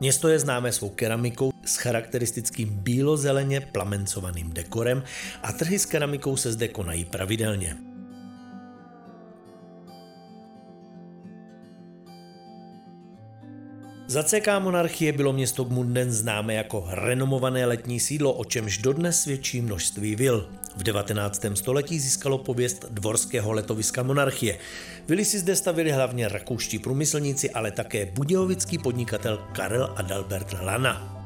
Město je známé svou keramikou s charakteristickým bílozeleně plamencovaným dekorem a trhy s keramikou se zde konají pravidelně. Za CK Monarchie bylo město Gmunden známé jako renomované letní sídlo, o čemž dodnes svědčí množství vil. V 19. století získalo pověst dvorského letoviska Monarchie. Vily si zde stavili hlavně rakouští průmyslníci, ale také budějovický podnikatel Karel Adalbert Lana.